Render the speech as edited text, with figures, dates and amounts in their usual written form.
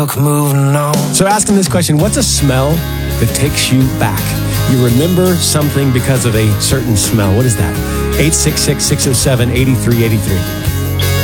Moving on. So asking this question, what's a smell that takes you back? You remember something because of a certain smell. What is that? 866-607-8383.